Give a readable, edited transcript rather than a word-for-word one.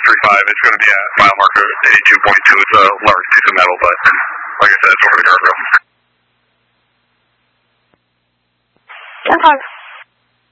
It's going to be at mile marker 82.2. It's a large piece of metal, but like I said, it's over the guardrail. Okay.